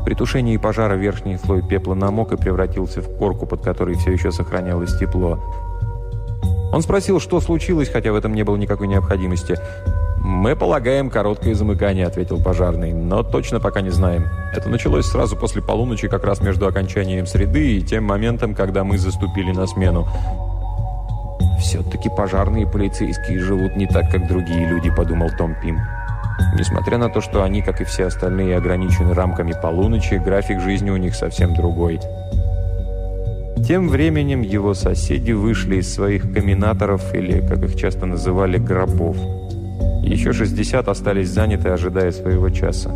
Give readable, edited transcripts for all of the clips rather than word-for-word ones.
При тушении пожара верхний слой пепла намок и превратился в корку, под которой все еще сохранялось тепло. Он спросил, что случилось, хотя в этом не было никакой необходимости. «Мы полагаем, короткое замыкание», — ответил пожарный, «но точно пока не знаем. Это началось сразу после полуночи, как раз между окончанием среды и тем моментом, когда мы заступили на смену». «Все-таки пожарные и полицейские живут не так, как другие люди», — подумал Том Пим. Несмотря на то, что они, как и все остальные, ограничены рамками полуночи, график жизни у них совсем другой. Тем временем его соседи вышли из своих каминаторов, или, как их часто называли, гробов. Еще 60 остались заняты, ожидая своего часа.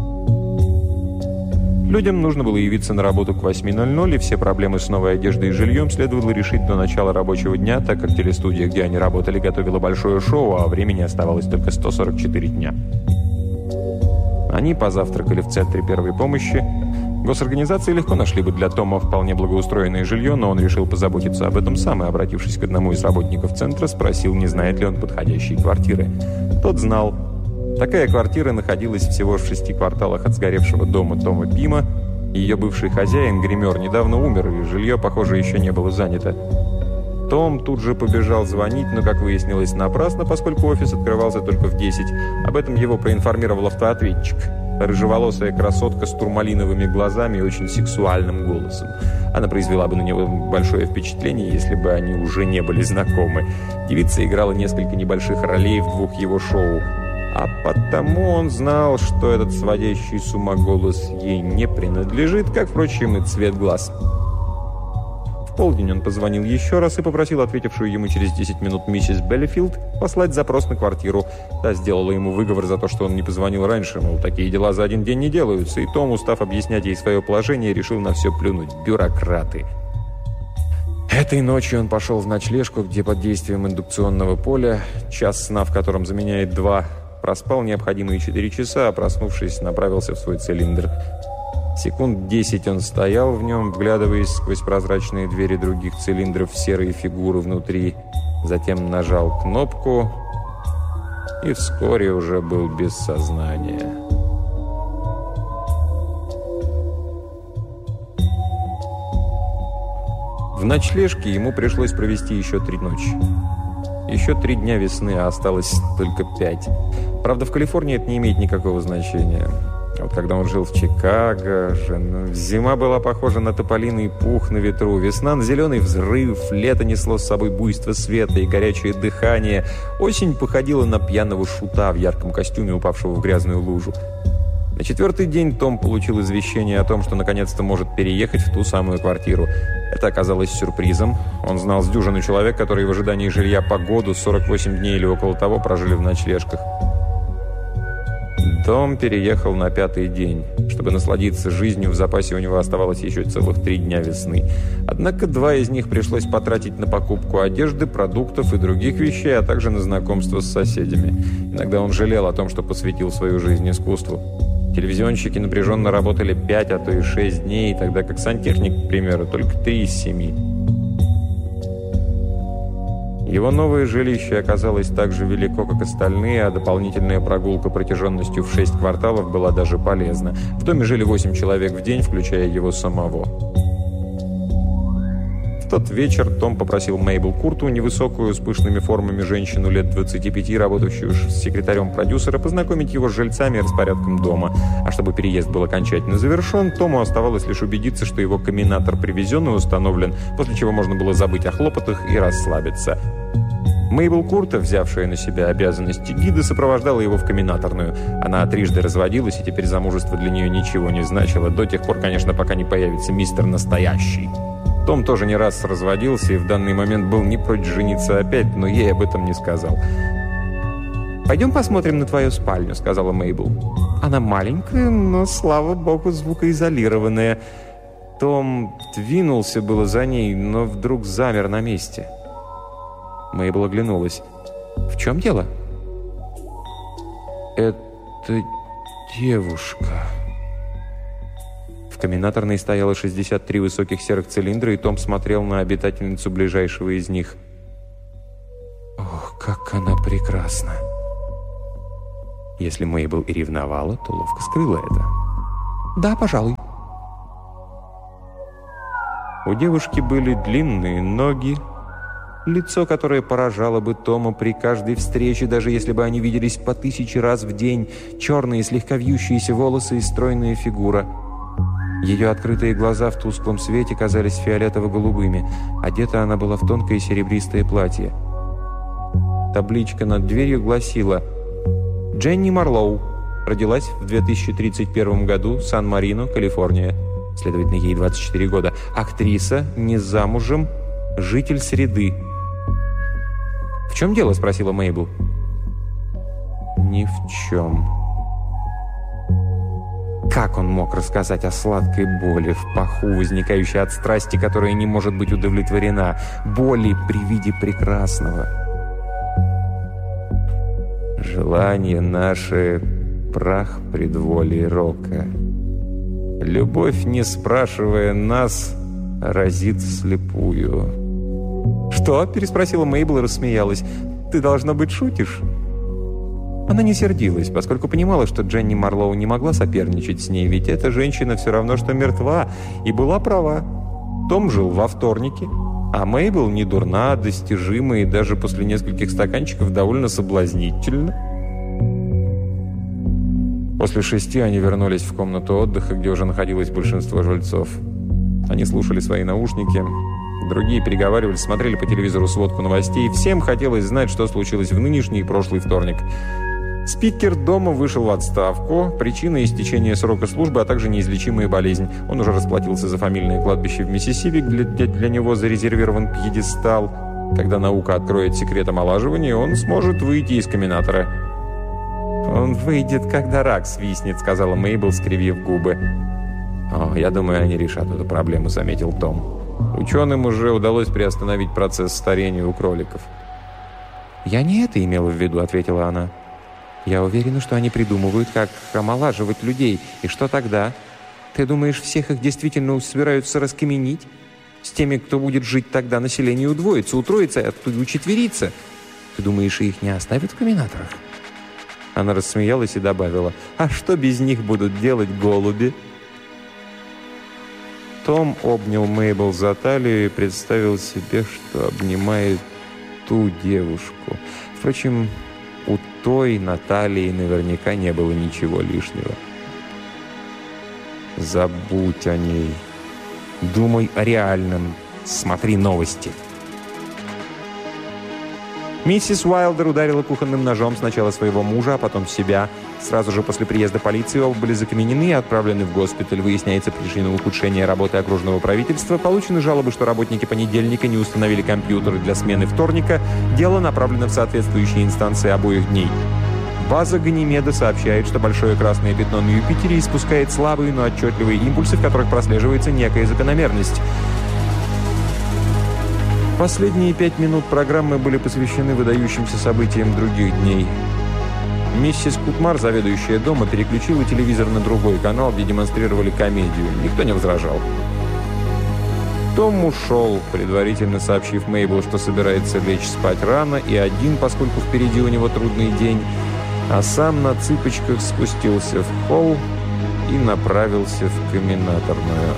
Людям нужно было явиться на работу к 8:00, и все проблемы с новой одеждой и жильем следовало решить до начала рабочего дня, так как телестудия, где они работали, готовила большое шоу, а времени оставалось только 144 дня. Они позавтракали в центре первой помощи. Госорганизации легко нашли бы для Тома вполне благоустроенное жилье, но он решил позаботиться об этом сам и, обратившись к одному из работников центра, спросил, не знает ли он подходящей квартиры. Тот знал. Такая квартира находилась всего в 6 кварталах от сгоревшего дома Тома Пима. Ее бывший хозяин, гример, недавно умер, и жилье, похоже, еще не было занято. Том тут же побежал звонить, но, как выяснилось, напрасно, поскольку офис открывался только в 10. Об этом его проинформировал автоответчик. Рыжеволосая красотка с турмалиновыми глазами и очень сексуальным голосом. Она произвела бы на него большое впечатление, если бы они уже не были знакомы. Девица играла несколько небольших ролей в 2 его шоу. А потому он знал, что этот сводящий с ума голос ей не принадлежит, как, впрочем, и цвет глаз. В полдень он позвонил еще раз и попросил ответившую ему через 10 минут миссис Беллифилд послать запрос на квартиру. Та сделала ему выговор за то, что он не позвонил раньше, мол, такие дела за один день не делаются, и Том, устав объяснять ей свое положение, решил на все плюнуть. Бюрократы. Этой ночью он пошел в ночлежку, где под действием индукционного поля, час сна в котором заменяет 2, проспал необходимые 4 часа, а проснувшись, направился в свой цилиндр. Секунд 10 он стоял в нем, вглядываясь сквозь прозрачные двери других цилиндров в серые фигуры внутри. Затем нажал кнопку и вскоре уже был без сознания. В ночлежке ему пришлось провести еще 3 ночи. Еще 3 дня весны, а осталось только 5. Правда, в Калифорнии это не имеет никакого значения. Вот когда он жил в Чикаго, зима была похожа на тополиный пух на ветру, весна на зеленый взрыв, лето несло с собой буйство света и горячее дыхание, осень походила на пьяного шута в ярком костюме, упавшего в грязную лужу. На 4-й день Том получил извещение о том, что наконец-то может переехать в ту самую квартиру. Это оказалось сюрпризом. Он знал с дюжину человек, которые в ожидании жилья по году 48 дней или около того прожили в ночлежках. Том переехал на 5-й день. Чтобы насладиться жизнью, в запасе у него оставалось еще целых 3 дня весны. Однако 2 из них пришлось потратить на покупку одежды, продуктов и других вещей, а также на знакомство с соседями. Иногда он жалел о том, что посвятил свою жизнь искусству. Телевизионщики напряженно работали 5, а то и 6 дней, тогда как сантехник, к примеру, только 3 из 7. Его новое жилище оказалось так же велико, как остальные, а дополнительная прогулка протяженностью в 6 кварталов была даже полезна. В доме жили 8 человек в день, включая его самого. В тот вечер Том попросил Мейбл Курту, невысокую, с пышными формами женщину лет 25, работающую с секретарем продюсера, познакомить его с жильцами и распорядком дома. А чтобы переезд был окончательно завершен, Тому оставалось лишь убедиться, что его каминатор привезен и установлен, после чего можно было забыть о хлопотах и расслабиться. Мейбл Курта, взявшая на себя обязанности гида, сопровождала его в каминаторную. Она трижды разводилась, и теперь замужество для нее ничего не значило, до тех пор, конечно, пока не появится мистер Настоящий. Том тоже не раз разводился и в данный момент был не прочь жениться опять, но ей об этом не сказал. «Пойдем посмотрим на твою спальню», — сказала Мейбл. «Она маленькая, но, слава богу, звукоизолированная». Том двинулся было за ней, но вдруг замер на месте. Мейбл оглянулась. «В чем дело?» «Это девушка». В каминаторной стояло 63 высоких серых цилиндра, и Том смотрел на обитательницу ближайшего из них. Ох, как она прекрасна! Если Мейбл и ревновала, то ловко скрыла это. «Да, пожалуй». У девушки были длинные ноги, лицо, которое поражало бы Тома при каждой встрече, даже если бы они виделись по 1000 раз в день, черные, слегка вьющиеся волосы и стройная фигура. Ее открытые глаза в тусклом свете казались фиолетово-голубыми. Одета она была в тонкое серебристое платье. Табличка над дверью гласила: «Дженни Марлоу. Родилась в 2031 году, Сан-Марино, Калифорния. Следовательно, ей 24 года. Актриса, не замужем, житель Среды». «В чем дело?» – спросила Мейбл. «Ни в чем». Как он мог рассказать о сладкой боли в паху, возникающей от страсти, которая не может быть удовлетворена, боли при виде прекрасного? Желание наше — прах предволий рока. Любовь, не спрашивая нас, разит вслепую. «Что?» – переспросила Мейбл и рассмеялась. «Ты, должно быть, шутишь?» Она не сердилась, поскольку понимала, что Дженни Марлоу не могла соперничать с ней, ведь эта женщина все равно, что мертва, и была права. Том жил во вторнике, а Мейбл не дурна, достижима и даже после нескольких стаканчиков довольно соблазнительна. После 6 они вернулись в комнату отдыха, где уже находилось большинство жильцов. Они слушали свои наушники, другие переговаривались, смотрели по телевизору сводку новостей. Всем хотелось знать, что случилось в нынешний и прошлый вторник. Спикер дома вышел в отставку. Причина – истечения срока службы, а также неизлечимая болезнь. Он уже расплатился за фамильное кладбище в Миссисипи, где для него зарезервирован пьедестал. Когда наука откроет секрет омолаживания, он сможет выйти из комбинатора. «Он выйдет, когда рак свистнет», – сказала Мейбл, скривив губы. «О, я думаю, они решат эту проблему», – заметил Том. «Ученым уже удалось приостановить процесс старения у кроликов». «Я не это имела в виду», – ответила она. «Я уверена, что они придумывают, как омолаживать людей. И что тогда? Ты думаешь, всех их действительно собираются раскаменить? С теми, кто будет жить тогда, население удвоится, утроится, а оттуда учетверится. Ты думаешь, их не оставят в комбинаторах?» Она рассмеялась и добавила: «А что без них будут делать голуби?» Том обнял Мейбл за талию и представил себе, что обнимает ту девушку. Впрочем, у той на талии наверняка не было ничего лишнего. Забудь о ней. Думай о реальном. Смотри новости. Миссис Уайлдер ударила кухонным ножом сначала своего мужа, а потом себя. Сразу же после приезда полиции оба были закаменены и отправлены в госпиталь. Выясняется причина ухудшения работы окружного правительства. Получены жалобы, что работники понедельника не установили компьютеры для смены вторника. Дело направлено в соответствующие инстанции обоих дней. База Ганимеда сообщает, что большое красное пятно на Юпитере испускает слабые, но отчетливые импульсы, в которых прослеживается некая закономерность. Последние 5 минут программы были посвящены выдающимся событиям других дней. Миссис Кутмар, заведующая дома, переключила телевизор на другой канал, где демонстрировали комедию. Никто не возражал. Том ушел, предварительно сообщив Мейбл, что собирается лечь спать рано и один, поскольку впереди у него трудный день, а сам на цыпочках спустился в холл и направился в комбинаторную.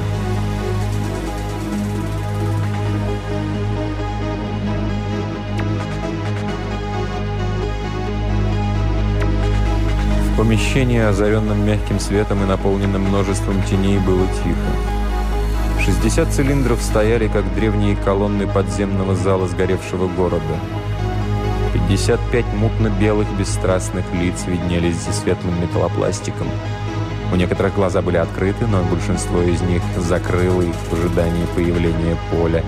В помещении, озаренном мягким светом и наполненном множеством теней, было тихо. 60 цилиндров стояли, как древние колонны подземного зала сгоревшего города. 55 мутно-белых бесстрастных лиц виднелись за светлым металлопластиком. У некоторых глаза были открыты, но большинство из них закрыло их в ожидании появления поля.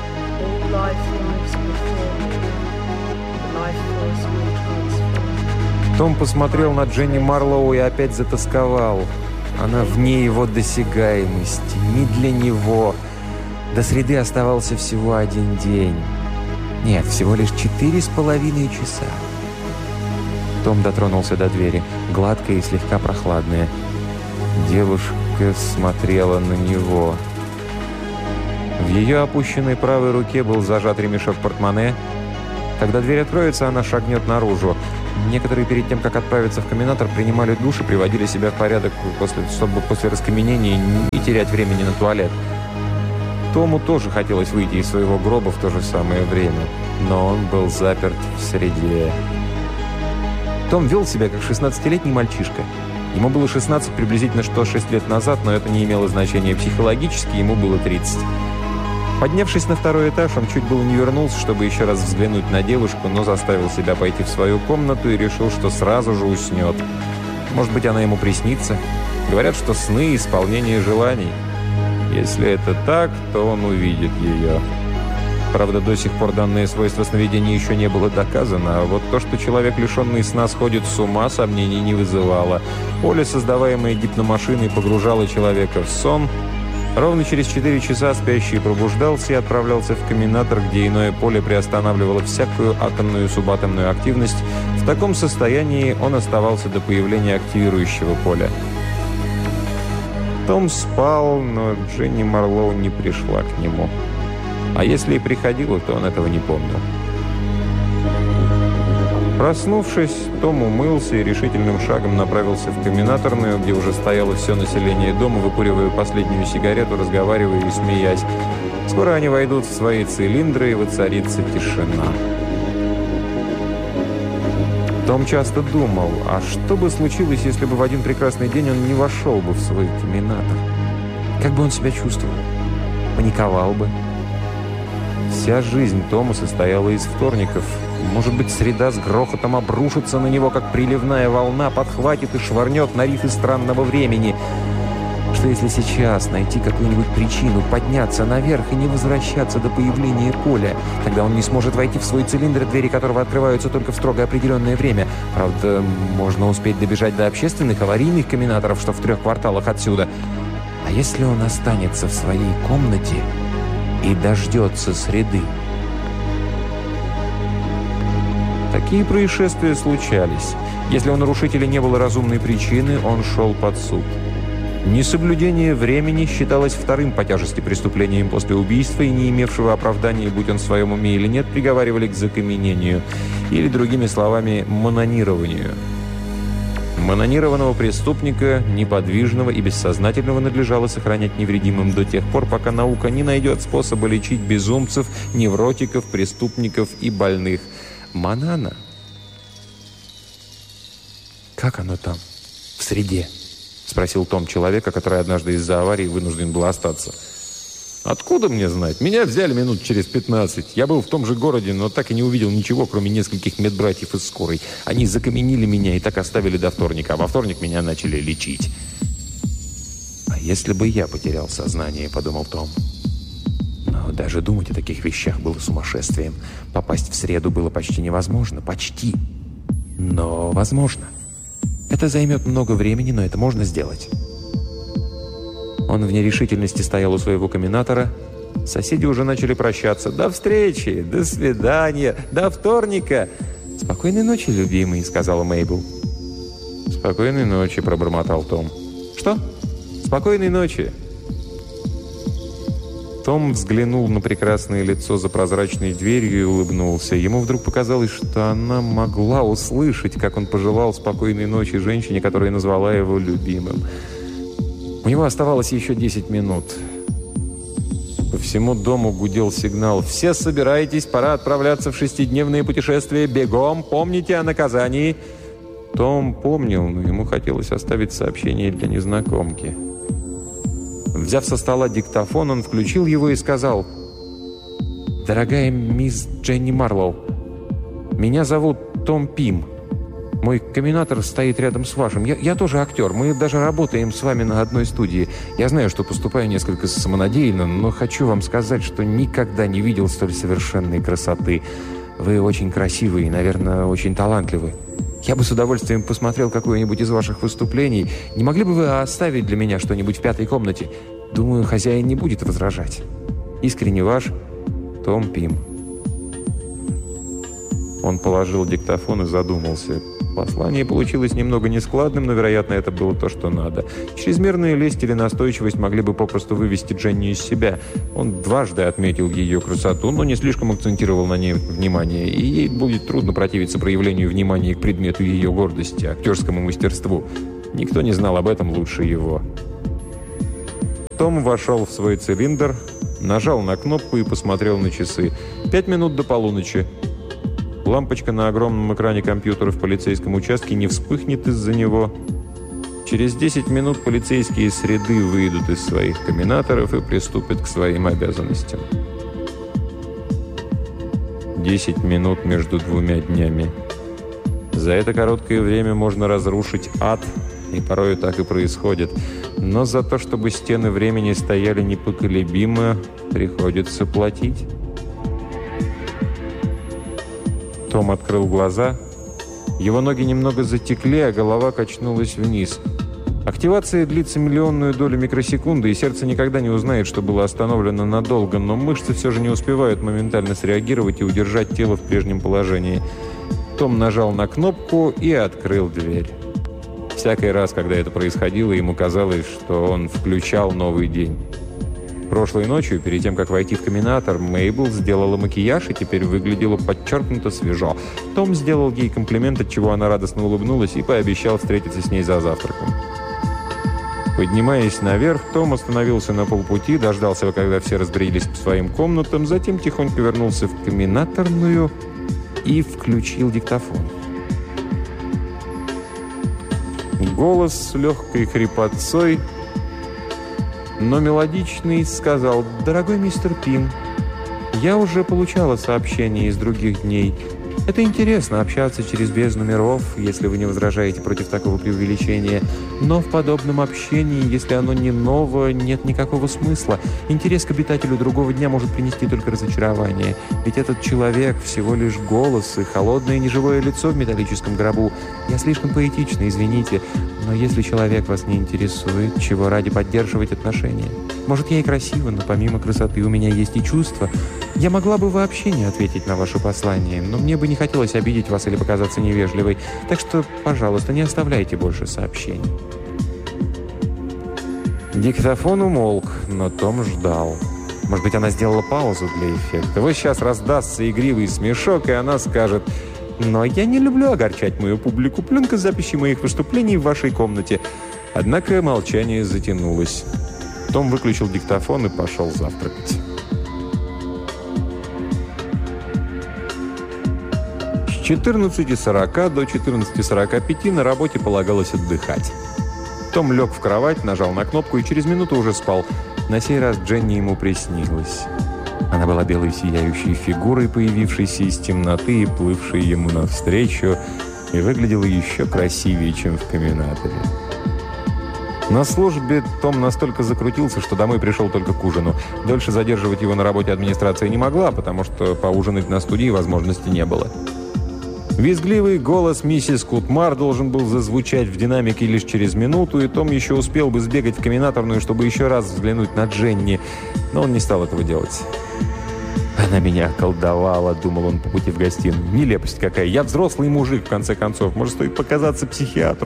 Том посмотрел на Дженни Марлоу и опять затосковал. Она вне его досягаемости, не для него. До среды оставался всего 1 день. Нет, всего лишь 4,5 часа. Том дотронулся до двери, гладкая и слегка прохладная. Девушка смотрела на него. В ее опущенной правой руке был зажат ремешок портмоне. Когда дверь откроется, она шагнет наружу. Некоторые перед тем, как отправиться в комбинатор, принимали душ и приводили себя в порядок, чтобы после раскаменения не терять времени на туалет. Тому тоже хотелось выйти из своего гроба в то же самое время, но он был заперт в среде. Том вел себя как 16-летний мальчишка. Ему было 16 приблизительно 106 лет назад, но это не имело значения психологически, ему было 30. Поднявшись на второй этаж, он чуть было не вернулся, чтобы еще раз взглянуть на девушку, но заставил себя пойти в свою комнату и решил, что сразу же уснет. Может быть, она ему приснится? Говорят, что сны – исполнение желаний. Если это так, то он увидит ее. Правда, до сих пор данное свойство сновидения еще не было доказано, а вот то, что человек, лишенный сна, сходит с ума, сомнений не вызывало. Поле, создаваемое гипномашиной, погружало человека в сон. Ровно через 4 часа спящий пробуждался и отправлялся в комбинатор, где иное поле приостанавливало всякую атомную и субатомную активность. В таком состоянии он оставался до появления активирующего поля. Том спал, но Дженни Марлоу не пришла к нему. А если и приходила, то он этого не помнил. Проснувшись, Том умылся и решительным шагом направился в комбинаторную, где уже стояло все население дома, выкуривая последнюю сигарету, разговаривая и смеясь. Скоро они войдут в свои цилиндры, и воцарится тишина. Том часто думал, а что бы случилось, если бы в один прекрасный день он не вошел бы в свой комбинатор? Как бы он себя чувствовал? Паниковал бы? Вся жизнь Тома состояла из вторников. Может быть, среда с грохотом обрушится на него, как приливная волна, подхватит и швырнет на рифы странного времени. Что если сейчас найти какую-нибудь причину, подняться наверх и не возвращаться до появления поля? Тогда он не сможет войти в свой цилиндр, двери которого открываются только в строго определенное время. Правда, можно успеть добежать до общественных аварийных комбинаторов, что в 3 кварталах отсюда. А если он останется в своей комнате и дождется среды? Такие происшествия случались. Если у нарушителя не было разумной причины, он шел под суд. Несоблюдение времени считалось вторым по тяжести преступлением после убийства и не имевшего оправдания, будь он в своем уме или нет, приговаривали к закаменению, или, другими словами, манонированию. Манонированного преступника, неподвижного и бессознательного, надлежало сохранять невредимым до тех пор, пока наука не найдет способа лечить безумцев, невротиков, преступников и больных. Манана. «Как оно там, в среде?» — спросил Том человека, который однажды из-за аварии вынужден был остаться. «Откуда мне знать? Меня взяли минут через 15. Я был в том же городе, но так и не увидел ничего, кроме нескольких медбратьев из скорой. Они закаменили меня и так оставили до вторника, а во вторник меня начали лечить». «А если бы я потерял сознание?» — подумал Том. Но даже думать о таких вещах было сумасшествием. Попасть в среду было почти невозможно. Почти. Но возможно. Это займет много времени, но это можно сделать. Он в нерешительности стоял у своего комбинатора. Соседи уже начали прощаться. «До встречи! До свидания! До вторника!» «Спокойной ночи, любимый», — сказала Мейбл. «Спокойной ночи», — пробормотал Том. «Что?» «Спокойной ночи». Том взглянул на прекрасное лицо за прозрачной дверью и улыбнулся. Ему вдруг показалось, что она могла услышать, как он пожелал спокойной ночи женщине, которая назвала его любимым. У него оставалось еще 10 минут. По всему дому гудел сигнал: «Все собирайтесь, пора отправляться в 6-дневное путешествие. Бегом, помните о наказании». Том помнил, но ему хотелось оставить сообщение для незнакомки. Взяв со стола диктофон, он включил его и сказал: «Дорогая мисс Дженни Марлоу, меня зовут Том Пим. Мой комбинатор стоит рядом с вашим. Я тоже актер. Мы даже работаем с вами на одной студии. Я знаю, что поступаю несколько самонадеянно, но хочу вам сказать, что никогда не видел столь совершенной красоты. Вы очень красивы и, наверное, очень талантливы. Я бы с удовольствием посмотрел какое-нибудь из ваших выступлений. Не могли бы вы оставить для меня что-нибудь в 5-й комнате? Думаю, хозяин не будет возражать. Искренне ваш, Том Пим». Он положил диктофон и задумался. Послание получилось немного нескладным, но, вероятно, это было то, что надо. Чрезмерная лесть или настойчивость могли бы попросту вывести Дженни из себя. Он дважды отметил ее красоту, но не слишком акцентировал на ней внимание, и ей будет трудно противиться проявлению внимания к предмету ее гордости, актерскому мастерству. Никто не знал об этом лучше его. Том вошел в свой цилиндр, Нажал на кнопку и посмотрел на часы. 5 минут до полуночи. Лампочка на огромном экране компьютера в полицейском участке не вспыхнет из-за него. Через 10 минут полицейские среды выйдут из своих комбинаторов и приступят к своим обязанностям. 10 минут между двумя днями. За это короткое время можно разрушить ад, и порою так и происходит. Но за то, чтобы стены времени стояли непоколебимо, приходится платить. Том открыл глаза. Его ноги немного затекли, а голова качнулась вниз. Активация длится миллионную долю микросекунды, и сердце никогда не узнает, что было остановлено надолго, но мышцы все же не успевают моментально среагировать и удержать тело в прежнем положении. Том нажал на кнопку и открыл дверь. Всякий раз, когда это происходило, ему казалось, что он включал новый день. Прошлой ночью, перед тем, как войти в комбинатор, Мейбл сделала макияж и теперь выглядела подчеркнуто свежо. Том сделал ей комплимент, от чего она радостно улыбнулась, и пообещал встретиться с ней за завтраком. Поднимаясь наверх, Том остановился на полпути, дождался, когда все разбрелись по своим комнатам, затем тихонько вернулся в комбинаторную и включил диктофон. Голос с легкой хрипотцой, но мелодичный, сказал: «Дорогой мистер Пин, я уже получала сообщения из других дней. Это интересно, общаться через бездну миров, если вы не возражаете против такого преувеличения. Но в подобном общении, если оно не ново, нет никакого смысла. Интерес к обитателю другого дня может принести только разочарование. Ведь этот человек всего лишь голос и холодное неживое лицо в металлическом гробу. Я слишком поэтична, извините. Но если человек вас не интересует, чего ради поддерживать отношения? Может, я и красива, но помимо красоты у меня есть и чувства. Я могла бы вообще не ответить на ваше послание, но мне бы не хотелось обидеть вас или показаться невежливой. Так что, пожалуйста, не оставляйте больше сообщений». Диктофон умолк, но Том ждал. Может быть, она сделала паузу для эффекта. Вот сейчас раздастся игривый смешок, и она скажет: «Но я не люблю огорчать мою публику. Пленка записи моих выступлений в вашей комнате». Однако молчание затянулось. Том выключил диктофон и пошел завтракать. С 14:40 до 14:45 на работе полагалось отдыхать. Том лег в кровать, нажал на кнопку и через минуту уже спал. На сей раз Дженни ему приснилась. Она была белой сияющей фигурой, появившейся из темноты и плывшей ему навстречу, и выглядела еще красивее, чем в комбинаторе. На службе Том настолько закрутился, что домой пришел только к ужину. Дольше задерживать его на работе администрация не могла, потому что поужинать на студии возможности не было. Визгливый голос миссис Кутмар должен был зазвучать в динамике лишь через минуту, и Том еще успел бы сбегать в комбинаторную, чтобы еще раз взглянуть на Дженни, но он не стал этого делать. «Она меня околдовала», — думал он по пути в гостиную. «Нелепость какая! Я взрослый мужик, в конце концов. Может, стоит показаться психиатру?»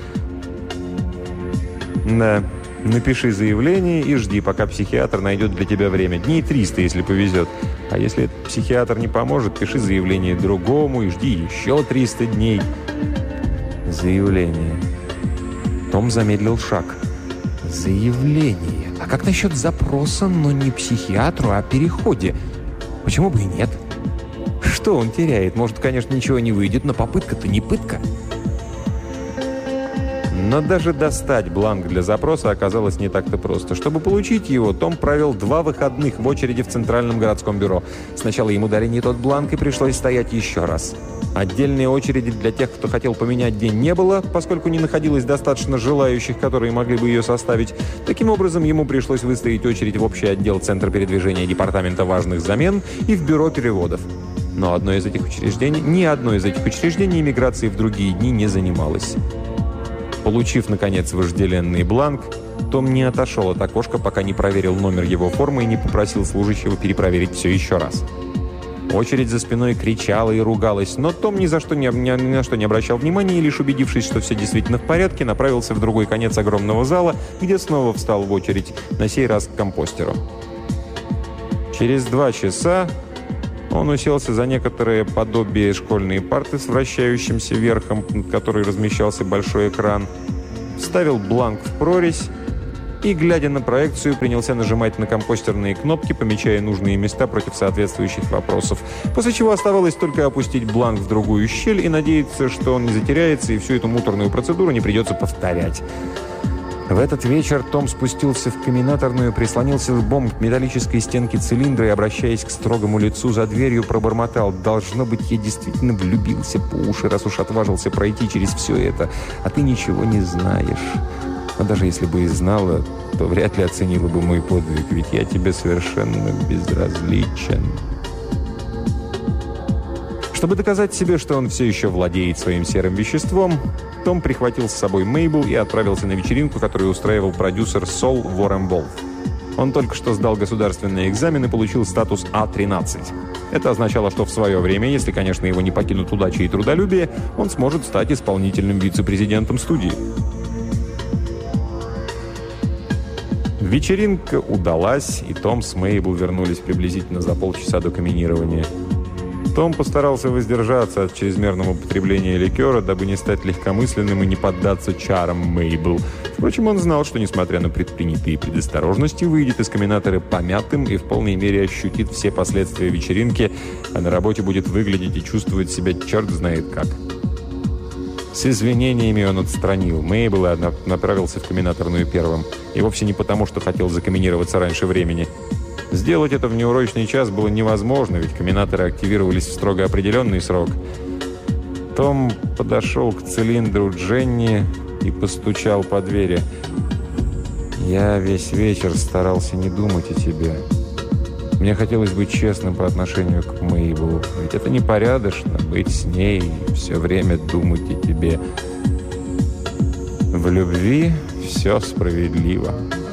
«Да, напиши заявление и жди, пока психиатр найдет для тебя время. Дней 300, если повезет. А если психиатр не поможет, пиши заявление другому и жди еще 300 дней». Заявление. Том замедлил шаг. Заявление. А как насчет запроса, но не психиатру, а переходе? Почему бы и нет? Что он теряет? Может, конечно, ничего не выйдет, но попытка-то не пытка. Но даже достать бланк для запроса оказалось не так-то просто. Чтобы получить его, Том провел 2 выходных в очереди в Центральном городском бюро. Сначала ему дали не тот бланк, и пришлось стоять еще раз. Отдельной очереди для тех, кто хотел поменять день, не было, поскольку не находилось достаточно желающих, которые могли бы ее составить. Таким образом, ему пришлось выстоять очередь в общий отдел Центра передвижения Департамента важных замен и в бюро переводов. Но ни одно из этих учреждений иммиграцией в другие дни не занималось. Получив, наконец, вожделенный бланк, Том не отошел от окошка, пока не проверил номер его формы и не попросил служащего перепроверить все еще раз. Очередь за спиной кричала и ругалась, но Том ни на что не обращал внимания и, лишь убедившись, что все действительно в порядке, направился в другой конец огромного зала, где снова встал в очередь, на сей раз к компостеру. Через 2 часа он уселся за некоторое подобие школьной парты с вращающимся верхом, над которой размещался большой экран, вставил бланк в прорезь и, глядя на проекцию, принялся нажимать на компостерные кнопки, помечая нужные места против соответствующих вопросов. После чего оставалось только опустить бланк в другую щель и надеяться, что он не затеряется и всю эту муторную процедуру не придется повторять. В этот вечер Том спустился в комбинаторную, прислонился лбом к металлической стенке цилиндра и, обращаясь к строгому лицу за дверью, пробормотал: «Должно быть, я действительно влюбился по уши, раз уж отважился пройти через все это, а ты ничего не знаешь. Но даже если бы и знала, то вряд ли оценила бы мой подвиг, ведь я тебе совершенно безразличен». Чтобы доказать себе, что он все еще владеет своим серым веществом, Том прихватил с собой Мейбл и отправился на вечеринку, которую устраивал продюсер Сол Уоррен-Волф. Он только что сдал государственный экзамен и получил статус А-13. Это означало, что в свое время, если, конечно, его не покинут удача и трудолюбие, он сможет стать исполнительным вице-президентом студии. Вечеринка удалась, и Том с Мейбл вернулись приблизительно за полчаса до каминирования. Том постарался воздержаться от чрезмерного употребления ликера, дабы не стать легкомысленным и не поддаться чарам Мейбл. Впрочем, он знал, что, несмотря на предпринятые предосторожности, выйдет из комбинатора помятым и в полной мере ощутит все последствия вечеринки, а на работе будет выглядеть и чувствовать себя черт знает как. С извинениями он отстранил Мейбл и направился в комбинаторную первым. И вовсе не потому, что хотел закомбинироваться раньше времени. Сделать это в неурочный час было невозможно, ведь комбинаторы активировались в строго определенный срок. Том подошел к цилиндру Дженни и постучал по двери. «Я весь вечер старался не думать о тебе. Мне хотелось быть честным по отношению к Мейбл, ведь это непорядочно быть с ней и все время думать о тебе. В любви все справедливо».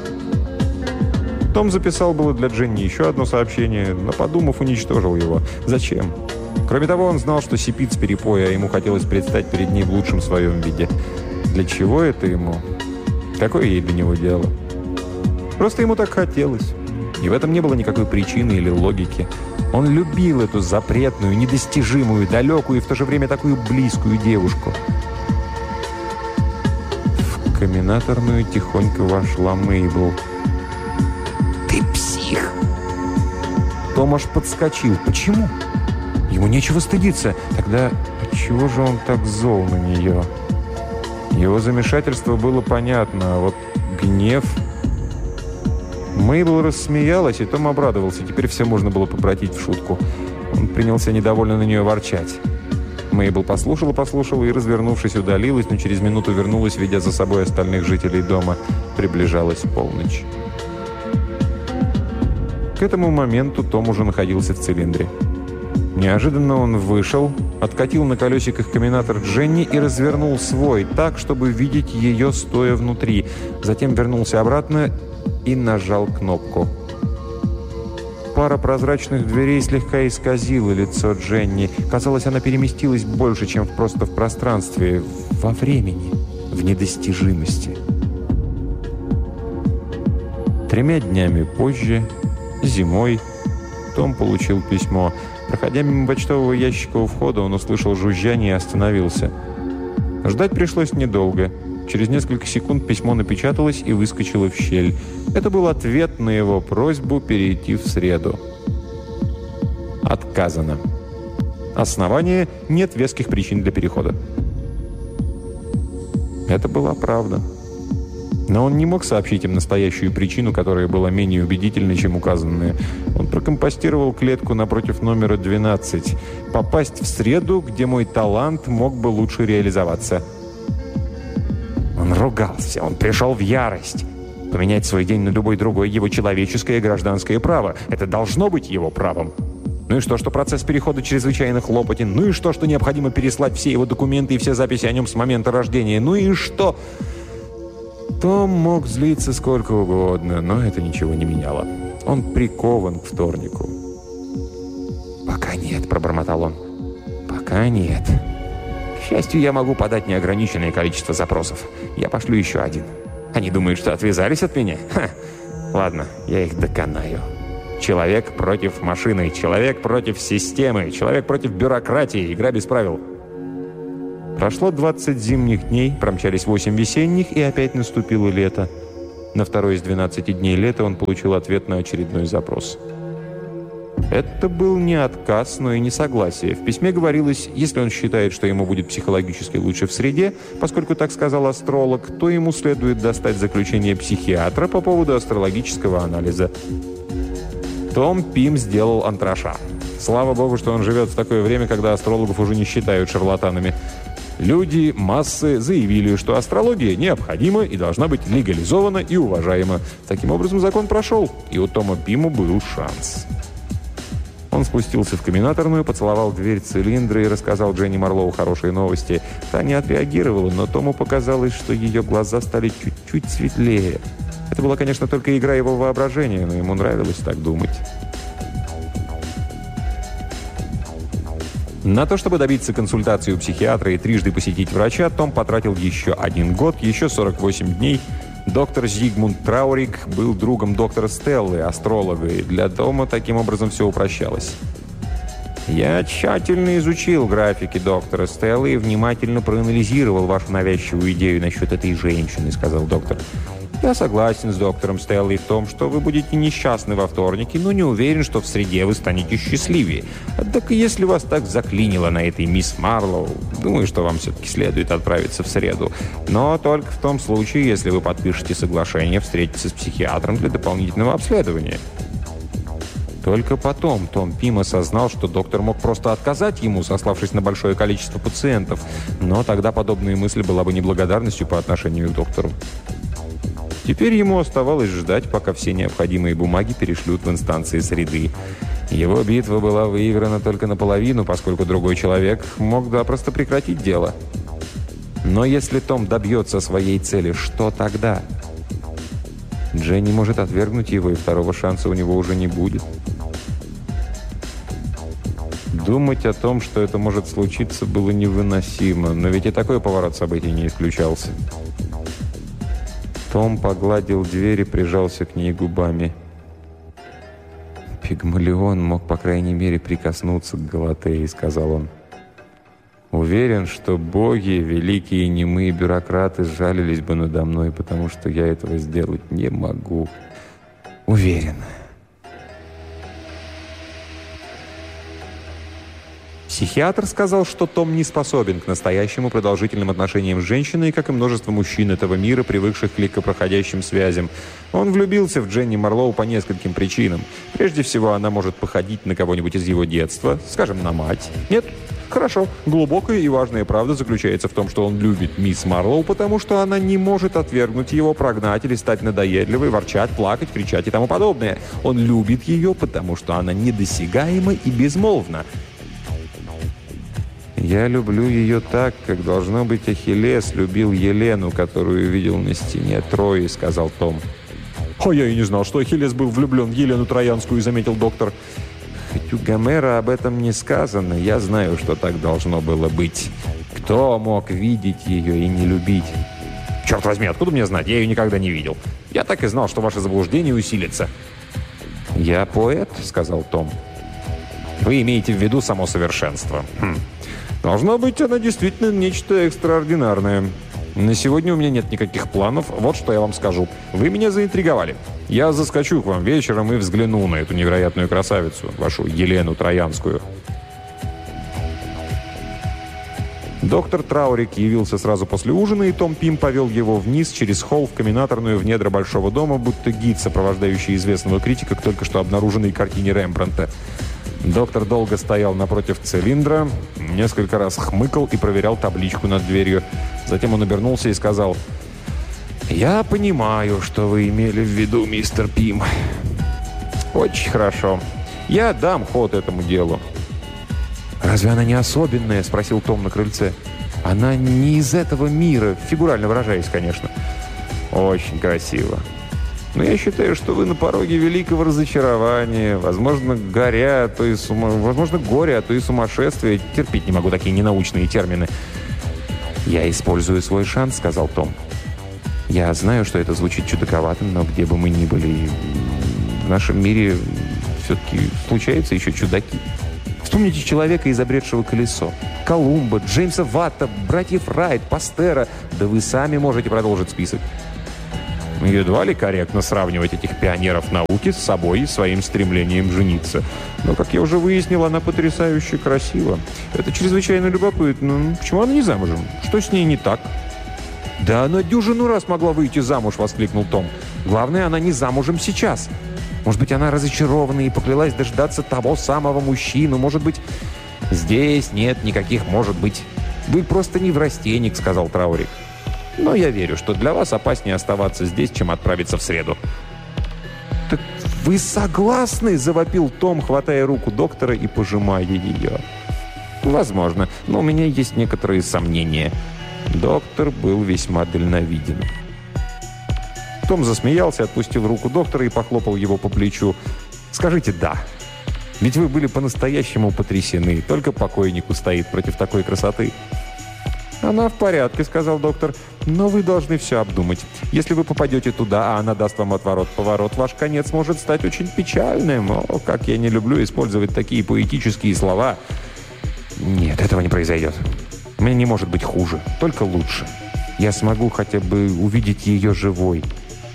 Том записал было для Дженни еще одно сообщение, но, подумав, уничтожил его. Зачем? Кроме того, он знал, что сипит с перепоя, а ему хотелось предстать перед ней в лучшем своем виде. Для чего это ему? Какое ей до него дело? Просто ему так хотелось. И в этом не было никакой причины или логики. Он любил эту запретную, недостижимую, далекую и в то же время такую близкую девушку. В комбинаторную тихонько вошла Мейбл. «Ты псих!» Том аж подскочил. Почему? Ему нечего стыдиться. Тогда отчего же он так зол на нее? Его замешательство было понятно, а вот гнев... Мейбл рассмеялась, и Том обрадовался. Теперь все можно было попротить в шутку. Он принялся недовольно на нее ворчать. Мейбл послушала и, развернувшись, удалилась, но через минуту вернулась, ведя за собой остальных жителей дома. Приближалась полночь. К этому моменту Том уже находился в цилиндре. Неожиданно он вышел, откатил на колесиках комбинатор Дженни и развернул свой так, чтобы видеть ее стоя внутри. Затем вернулся обратно и нажал кнопку. Пара прозрачных дверей слегка исказила лицо Дженни. Казалось, она переместилась больше, чем просто в пространстве, во времени, в недостижимости. 3 днями позже, зимой, Том получил письмо. Проходя мимо почтового ящика у входа, он услышал жужжание и остановился. Ждать пришлось недолго. Через несколько секунд письмо напечаталось и выскочило в щель. Это был ответ на его просьбу перейти в среду. Отказано. Основание: нет веских причин для перехода. Это была правда. Но он не мог сообщить им настоящую причину, которая была менее убедительной, чем указанная. Он прокомпостировал клетку напротив номера 12. Попасть в среду, где мой талант мог бы лучше реализоваться. Он ругался, он пришел в ярость. Поменять свой день на любой другой — его человеческое и гражданское право. Это должно быть его правом. Ну и что процесс перехода чрезвычайно хлопотен? Ну и что необходимо переслать все его документы и все записи о нем с момента рождения? Ну и что? Том мог злиться сколько угодно, но это ничего не меняло. Он прикован к вторнику. «Пока нет», — пробормотал он. «Пока нет. К счастью, я могу подать неограниченное количество запросов. Я пошлю еще один. Они думают, что отвязались от меня? Ха! Ладно, я их доконаю. Человек против машины, человек против системы, человек против бюрократии. Игра без правил». Прошло 20 зимних дней, промчались 8 весенних, и опять наступило лето. На второй из 12 дней лета он получил ответ на очередной запрос. Это был не отказ, но и не согласие. В письме говорилось, если он считает, что ему будет психологически лучше в среде, поскольку так сказал астролог, то ему следует достать заключение психиатра по поводу астрологического анализа. Том Пим сделал антраша. Слава богу, что он живет в такое время, когда астрологов уже не считают шарлатанами. Люди, массы заявили, что астрология необходима и должна быть легализована и уважаема. Таким образом, закон прошел, и у Тома Пиму был шанс. Он спустился в комбинаторную, поцеловал дверь цилиндра и рассказал Дженни Марлоу хорошие новости. Та не отреагировала, но Тому показалось, что ее глаза стали чуть-чуть светлее. Это была, конечно, только игра его воображения, но ему нравилось так думать. На то, чтобы добиться консультации у психиатра и трижды посетить врача, Том потратил еще 1 год, еще 48 дней. Доктор Зигмунд Траурик был другом доктора Стеллы, астролога, и для Тома таким образом все упрощалось. «Я тщательно изучил графики доктора Стеллы и внимательно проанализировал вашу навязчивую идею насчет этой женщины», — сказал доктор. «Я согласен с доктором Стеллой в том, что вы будете несчастны во вторнике, но не уверен, что в среде вы станете счастливее. Однако, если вас так заклинило на этой мисс Марлоу, думаю, что вам все-таки следует отправиться в среду. Но только в том случае, если вы подпишете соглашение встретиться с психиатром для дополнительного обследования». Только потом Том Пим осознал, что доктор мог просто отказать ему, сославшись на большое количество пациентов. Но тогда подобная мысль была бы неблагодарностью по отношению к доктору. Теперь ему оставалось ждать, пока все необходимые бумаги перешлют в инстанции среды. Его битва была выиграна только наполовину, поскольку другой человек мог запросто прекратить дело. Но если Том добьется своей цели, что тогда? Дженни может отвергнуть его, и второго шанса у него уже не будет. Думать о том, что это может случиться, было невыносимо, но ведь и такой поворот событий не исключался. Том погладил дверь и прижался к ней губами. «Пигмалион мог, по крайней мере, прикоснуться к Галатее», — сказал он. «Уверен, что боги, великие немые бюрократы, сжалились бы надо мной, потому что я этого сделать не могу. Уверен». Психиатр сказал, что Том не способен к настоящему продолжительным отношениям с женщиной, как и множество мужчин этого мира, привыкших к легкопроходящим связям. Он влюбился в Дженни Марлоу по нескольким причинам. Прежде всего, она может походить на кого-нибудь из его детства, скажем, на мать. Нет? Хорошо. Глубокая и важная правда заключается в том, что он любит мисс Марлоу, потому что она не может отвергнуть его, прогнать или стать надоедливой, ворчать, плакать, кричать и тому подобное. Он любит ее, потому что она недосягаема и безмолвна. «Я люблю ее так, как, должно быть, Ахиллес любил Елену, которую видел на стене Трои», — сказал Том. «А я и не знал, что Ахиллес был влюблен в Елену Троянскую», — заметил доктор. «Хоть у Гомера об этом не сказано, я знаю, что так должно было быть. Кто мог видеть ее и не любить?» «Черт возьми, откуда мне знать? Я ее никогда не видел. Я так и знал, что ваше заблуждение усилится». «Я поэт», — сказал Том. «Вы имеете в виду само совершенство. Должно быть, она действительно нечто экстраординарное. На сегодня у меня нет никаких планов. Вот что я вам скажу. Вы меня заинтриговали. Я заскочу к вам вечером и взгляну на эту невероятную красавицу, вашу Елену Троянскую». Доктор Траурик явился сразу после ужина, и Том Пим повел его вниз через холл в комбинаторную в недра большого дома, будто гид, сопровождающий известного критика к только что обнаруженной картине Рембрандта. Доктор долго стоял напротив цилиндра, несколько раз хмыкал и проверял табличку над дверью. Затем он обернулся и сказал: «Я понимаю, что вы имели в виду, мистер Пим. Очень хорошо. Я дам ход этому делу». «Разве она не особенная?» – спросил Том на крыльце. «Она не из этого мира, фигурально выражаясь, конечно». «Очень красиво. Но я считаю, что вы на пороге великого разочарования, возможно, горе, а то и сумасшествия. Терпеть не могу такие ненаучные термины». «Я использую свой шанс», — сказал Том. «Я знаю, что это звучит чудаковато, но где бы мы ни были, в нашем мире все-таки случаются еще чудаки. Вспомните человека, изобретшего колесо. Колумба, Джеймса Ватта, братьев Райт, Пастера. Да вы сами можете продолжить список». Едва ли корректно сравнивать этих пионеров науки с собой и своим стремлением жениться. Но, как я уже выяснил, она потрясающе красива. Это чрезвычайно любопытно. Почему она не замужем? Что с ней не так? «Да она дюжину раз могла выйти замуж!» — воскликнул Том. «Главное, она не замужем сейчас. Может быть, она разочарована и поклялась дождаться того самого мужчину. Может быть...» «Здесь нет никаких «может быть». Вы просто неврастенник», — сказал Траурик. «Но я верю, что для вас опаснее оставаться здесь, чем отправиться в среду». «Так вы согласны?» — завопил Том, хватая руку доктора и пожимая ее. «Возможно, но у меня есть некоторые сомнения». Доктор был весьма дальновиден. Том засмеялся, отпустил руку доктора и похлопал его по плечу. «Скажите «да». Ведь вы были по-настоящему потрясены. Только покойник устоит против такой красоты». «Она в порядке», — сказал доктор. «Но вы должны все обдумать. Если вы попадете туда, а она даст вам отворот-поворот, ваш конец может стать очень печальным. О, как я не люблю использовать такие поэтические слова». «Нет, этого не произойдет. Мне не может быть хуже, только лучше. Я смогу хотя бы увидеть ее живой».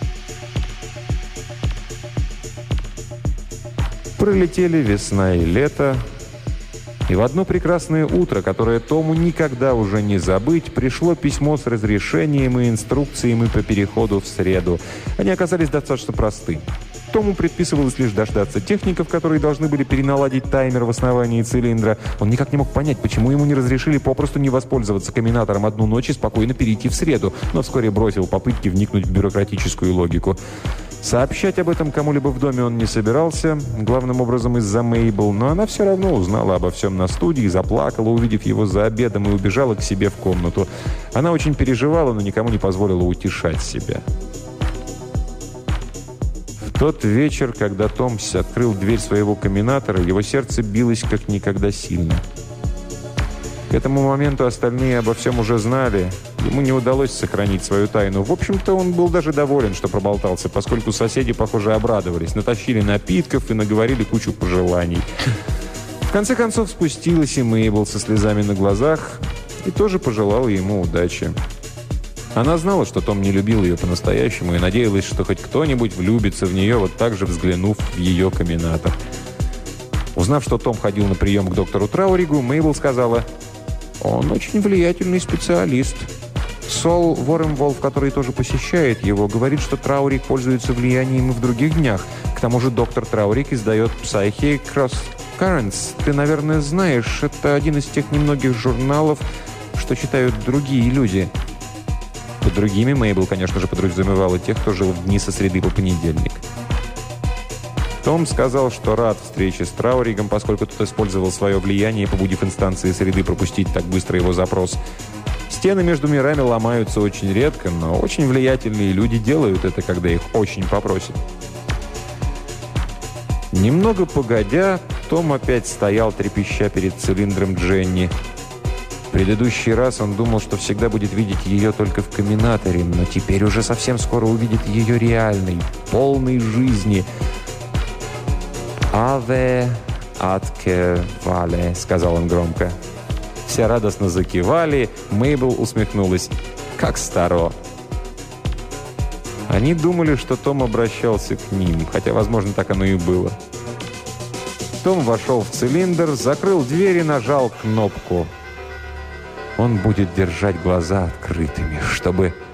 Пролетели весна и лето, и в одно прекрасное утро, которое Тому никогда уже не забыть, пришло письмо с разрешением и инструкциями по переходу в среду. Они оказались достаточно просты. Тому предписывалось лишь дождаться техников, которые должны были переналадить таймер в основании цилиндра. Он никак не мог понять, почему ему не разрешили попросту не воспользоваться комбинатором одну ночь и спокойно перейти в среду, но вскоре бросил попытки вникнуть в бюрократическую логику. Сообщать об этом кому-либо в доме он не собирался, главным образом из-за Мейбл, но она все равно узнала обо всем на студии, заплакала, увидев его за обедом, и убежала к себе в комнату. Она очень переживала, но никому не позволила утешать себя. В тот вечер, когда Томс открыл дверь своего комбинатора, его сердце билось как никогда сильно. К этому моменту остальные обо всем уже знали. Ему не удалось сохранить свою тайну. В общем-то, он был даже доволен, что проболтался, поскольку соседи, похоже, обрадовались, натащили напитков и наговорили кучу пожеланий. В конце концов, спустилась и Мейбл со слезами на глазах и тоже пожелала ему удачи. Она знала, что Том не любил ее по-настоящему и надеялась, что хоть кто-нибудь влюбится в нее, вот так же взглянув в ее комбинатор. Узнав, что Том ходил на прием к доктору Трауригу, Мейбл сказала: «Он очень влиятельный специалист. Сол Воремволф, который тоже посещает его, говорит, что Трауриг пользуется влиянием и в других днях. К тому же доктор Трауриг издает Psyche Cross Currents. Ты, наверное, знаешь, это один из тех немногих журналов, что читают другие люди». Под другими Мейбл, конечно же, подразумевала тех, кто жил в дни со среды по понедельник. Том сказал, что рад встрече с Трауригом, поскольку тот использовал свое влияние, побудив инстанции среды пропустить так быстро его запрос. Стены между мирами ломаются очень редко, но очень влиятельные люди делают это, когда их очень попросят. Немного погодя, Том опять стоял, трепеща перед цилиндром Дженни. В предыдущий раз он думал, что всегда будет видеть ее только в комбинаторе, но теперь уже совсем скоро увидит ее реальной, полной жизни. «Аве атке вале», — сказал он громко. Все радостно закивали, Мейбл усмехнулась. «Как старо». Они думали, что Том обращался к ним, хотя, возможно, так оно и было. Том вошел в цилиндр, закрыл дверь и нажал кнопку. Он будет держать глаза открытыми, чтобы